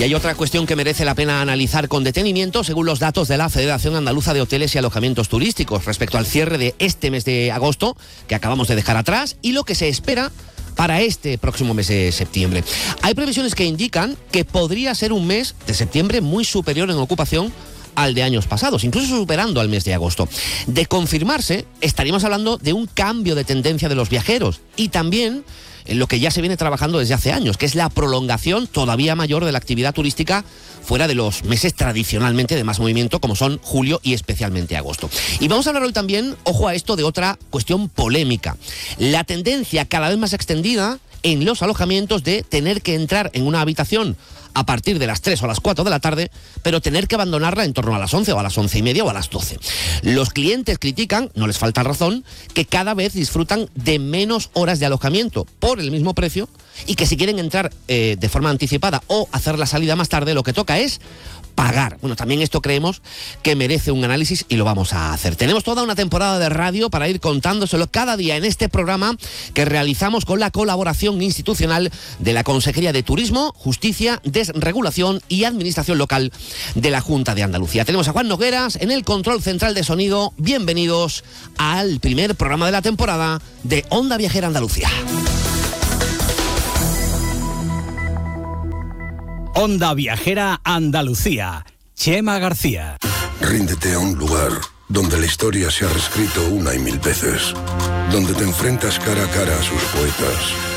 Y hay otra cuestión que merece la pena analizar con detenimiento, según los datos de la Federación Andaluza de Hoteles y Alojamientos Turísticos, respecto al cierre de este mes de agosto, que acabamos de dejar atrás, y lo que se espera para este próximo mes de septiembre. Hay previsiones que indican que podría ser un mes de septiembre muy superior en ocupación al de años pasados, incluso superando al mes de agosto. De confirmarse, estaríamos hablando de un cambio de tendencia de los viajeros y también en lo que ya se viene trabajando desde hace años, que es la prolongación todavía mayor de la actividad turística fuera de los meses tradicionalmente de más movimiento, como son julio y especialmente agosto. Y vamos a hablar hoy también, ojo a esto, de otra cuestión polémica. La tendencia cada vez más extendida en los alojamientos de tener que entrar en una habitación a partir de las 3 o las 4 de la tarde, pero tener que abandonarla en torno a las 11 o a las 11:30 o a las 12. Los clientes critican, no les falta razón, que cada vez disfrutan de menos horas de alojamiento por el mismo precio y que si quieren entrar de forma anticipada o hacer la salida más tarde, lo que toca es pagar. Bueno, también esto creemos que merece un análisis y lo vamos a hacer. Tenemos toda una temporada de radio para ir contándoselo cada día en este programa que realizamos con la colaboración institucional de la Consejería de Turismo, Justicia, Desregulación y Administración Local de la Junta de Andalucía. Tenemos a Juan Nogueras en el control central de sonido. Bienvenidos al primer programa de la temporada de Onda Viajera Andalucía. Onda Viajera Andalucía, Chema García. Ríndete a un lugar donde la historia se ha reescrito una y mil veces, donde te enfrentas cara a cara a sus poetas,